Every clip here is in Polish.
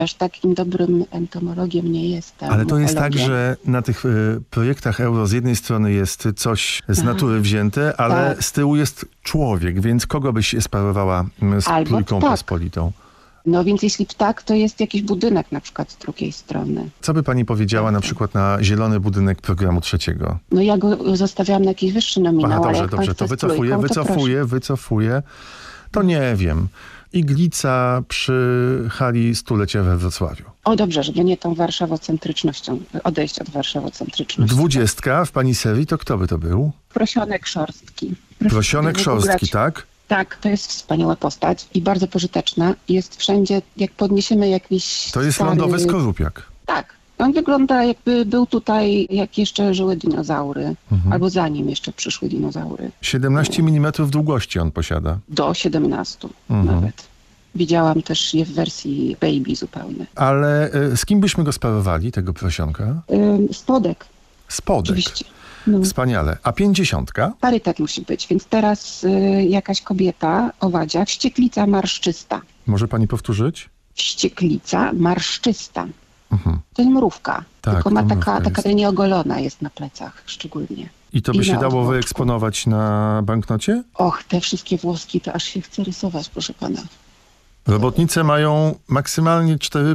Aż takim dobrym entomologiem nie jestem. Ale to jest tak, że na tych projektach euro z jednej strony jest coś z natury wzięte, ale z tyłu jest człowiek, więc kogo byś sparowała z Trójką Pospolitą? No więc jeśli tak, to jest jakiś budynek na przykład z drugiej strony. Co by pani powiedziała na przykład na zielony budynek programu trzeciego? No ja go zostawiałam na jakiś wyższy nominał. Dobrze, to wycofuję. To nie wiem. Iglica przy hali stulecia we Wrocławiu. O dobrze, żeby nie tą warszawocentrycznością, odejść od warszawocentryczności. 20 w pani serii, to kto by to był? Prosionek Szorstki. Prosionek Szorstki, tak? Tak, to jest wspaniała postać i bardzo pożyteczna. Jest wszędzie, jak podniesiemy jakiś To jest lądowy skorupiak. Tak. On wygląda, jakby był tutaj, jak jeszcze żyły dinozaury. Albo zanim jeszcze przyszły dinozaury. 17 mm długości on posiada. Do 17 nawet. Widziałam też je w wersji baby zupełnie. Ale z kim byśmy go sparowali, tego prosionka? Spodek. Oczywiście. No. Wspaniale. A 50? Parytet musi być, więc teraz jakaś kobieta, owadzia, wścieklica marszczysta. Może pani powtórzyć? Wścieklica marszczysta. To jest mrówka, tylko ma taka nieogolona jest na plecach szczególnie. I to by się dało wyeksponować na banknocie? Och, te wszystkie włoski, to aż się chce rysować, proszę pana. Robotnice mają maksymalnie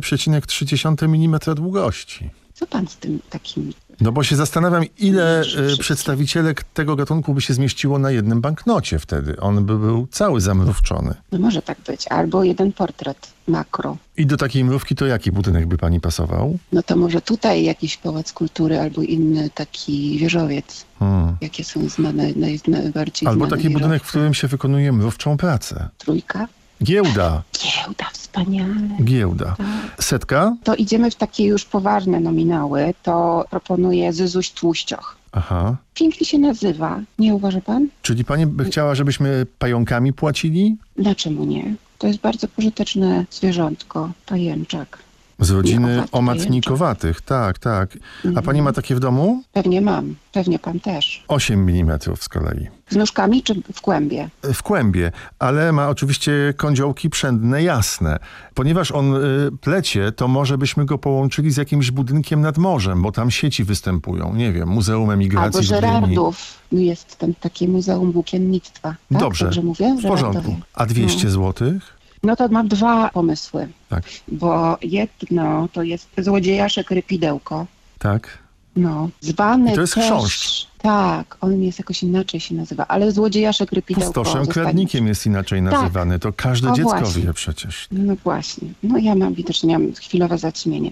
4,3 mm długości. Co pan z tym takim... No bo się zastanawiam, ile przedstawicielek tego gatunku by się zmieściło na jednym banknocie wtedy. On by był cały zamrówczony. No może tak być. Albo jeden portret makro. I do takiej mrówki to jaki budynek by pani pasował? No to może tutaj jakiś pałac kultury albo inny taki wieżowiec. Jakie są znane, najbardziej albo znane taki budynek, w którym się wykonuje mrówczą pracę. Trójka? Giełda, wspaniale. Giełda. Tak. 100? To idziemy w takie już poważne nominały. To proponuję Zyzuś Tłuścioch. Aha. Pięknie się nazywa, nie uważa pan? Czyli pani by chciała, żebyśmy pająkami płacili? Dlaczego nie? To jest bardzo pożyteczne zwierzątko, pajęczak. Z rodziny omatnikowatych, tak. A pani ma takie w domu? Pewnie mam, pewnie pan też. 8 mm z kolei. Z nóżkami czy w kłębie? W kłębie, ale ma oczywiście kądziołki przędne, jasne. Ponieważ on plecie, to może byśmy go połączyli z jakimś budynkiem nad morzem, bo tam sieci występują. Nie wiem, Muzeum Emigracji. Albo Żerardów. Jest tam takie Muzeum Włókiennictwa. Tak? Dobrze mówię? w porządku. A 200 złotych? No to mam dwa pomysły. Tak. Bo jedno to jest Złodziejaszek Rypidełko. Tak. No, zwany to jest też... chrząszcz. Tak, on jest jakoś inaczej się nazywa, ale Złodziejaszek Rypidełko... Pustoszem kradnikiem jest inaczej nazywany. To każde dziecko właśnie wie przecież. No właśnie. No ja widocznie miałam chwilowe zaćmienie.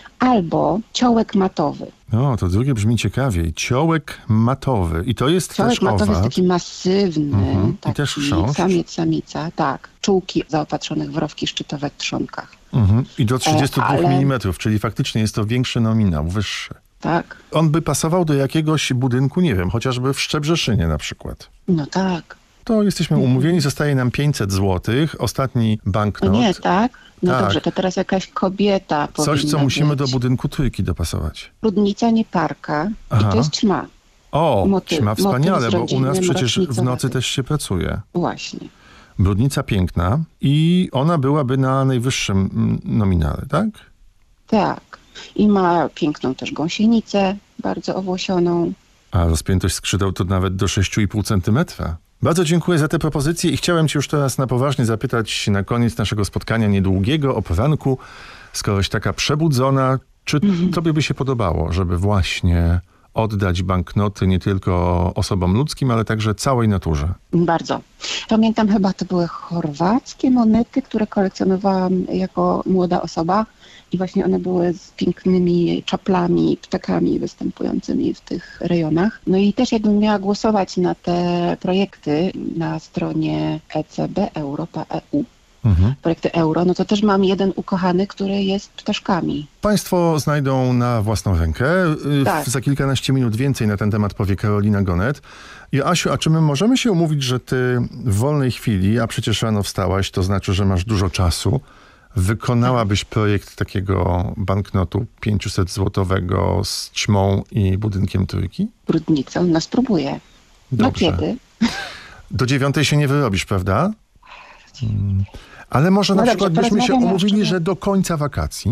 Albo Ciołek Matowy. No, to drugie brzmi ciekawiej. Ciołek matowy. I to jest Ciołek też matowy owad. jest taki masywny. Taki I też chrząszcz. Samiec, samica. Tak. Czułki zaopatrzonych w rowki szczytowe w trzonkach. I do 32 mm, czyli faktycznie jest to większy nominał, wyższy. Tak. On by pasował do jakiegoś budynku, nie wiem, chociażby w Szczebrzeszynie na przykład. No tak. To jesteśmy umówieni, zostaje nam 500 zł, ostatni banknot. No nie, tak? No tak. Dobrze, to teraz jakaś kobieta coś, co musimy być. do budynku Trójki dopasować. Prudnica, nie parka. I to jest ćma. O, ćma wspaniale, bo u nas przecież w nocy też się pracuje. Właśnie. Brudnica piękna i ona byłaby na najwyższym nominale, tak? Tak. I ma piękną też gąsienicę, bardzo owłosioną. A rozpiętość skrzydeł to nawet do 6,5 centymetra. Bardzo dziękuję za te propozycje i chciałem cię już teraz na poważnie zapytać na koniec naszego spotkania niedługiego o poranku, skoroś taka przebudzona, czy tobie by się podobało, żeby właśnie oddać banknoty nie tylko osobom ludzkim, ale także całej naturze? Bardzo. Pamiętam, chyba to były chorwackie monety, które kolekcjonowałam jako młoda osoba. I właśnie one były z pięknymi czaplami, ptakami występującymi w tych rejonach. No i też jakbym miała głosować na te projekty na stronie ECB Europa.eu, projekty euro, no to też mam jeden ukochany, który jest ptaszkami. Państwo znajdą na własną rękę. Tak. Za kilkanaście minut więcej na ten temat powie Karolina Gonet. I Asiu, a czy my możemy się umówić, że ty w wolnej chwili, a przecież rano wstałaś, to znaczy, że masz dużo czasu, wykonałabyś projekt takiego banknotu 500-złotowego z ćmą i budynkiem Trójki? Brudnicą? No spróbuję. Dobrze. No kiedy? Do 9 się nie wyrobisz, prawda? Ale może na No dobrze, przykład byśmy się porozmawiamy umówili, jeszcze. że do końca wakacji